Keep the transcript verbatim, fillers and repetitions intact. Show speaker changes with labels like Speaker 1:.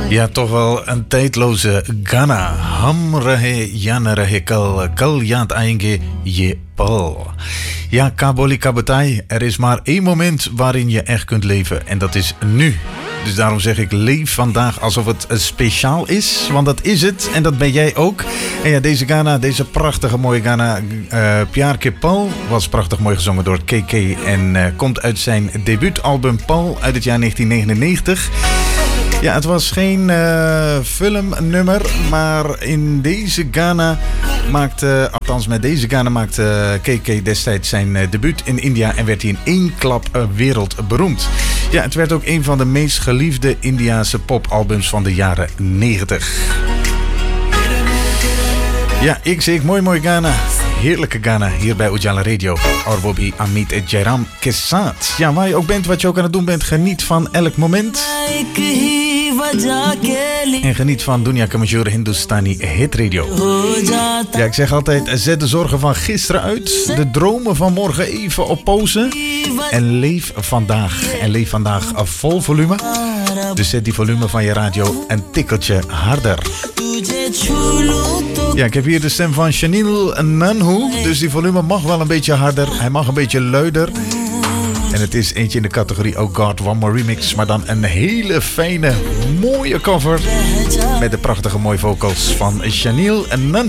Speaker 1: Ja, toch wel een tijdloze Ghana. Ham rahe yan rahe kal, kal yaat aayenge ye pal. Ja, kaboli kabatai. Er is maar één moment waarin je echt kunt leven. En dat is nu. Dus daarom zeg ik, leef vandaag alsof het speciaal is. Want dat is het. En dat ben jij ook. En ja, deze Ghana, deze prachtige mooie Ghana. Uh, Pyar Ke Pal was prachtig mooi gezongen door K K. En uh, komt uit zijn debuutalbum Pal uit het jaar negentien negenennegentig. Ja, het was geen uh, filmnummer, maar in deze Ghana maakte, althans met deze Ghana maakte K K destijds zijn uh, debuut in India en werd hij in één klap uh, wereldberoemd. Ja, het werd ook een van de meest geliefde Indiase popalbums van de jaren negentig. Ja, ik zeg mooi mooi Ghana. Heerlijke Ghana hier bij Ujala Radio. Orbobi Amit Jairam Kesat. Ja, waar je ook bent, wat je ook aan het doen bent, geniet van elk moment. En geniet van Dunia Kamajur Hindustani Hit Radio. Ja, ik zeg altijd, zet de zorgen van gisteren uit. De dromen van morgen even op pauze. En leef vandaag. En leef vandaag vol volume. Dus zet die volume van je radio een tikkeltje harder. Ja, ik heb hier de stem van Chanel Nanhu. Dus die volume mag wel een beetje harder. Hij mag een beetje luider. En het is eentje in de categorie Oh God, One More Remix. Maar dan een hele fijne, mooie cover. Met de prachtige mooie vocals van Chanel Nanhu.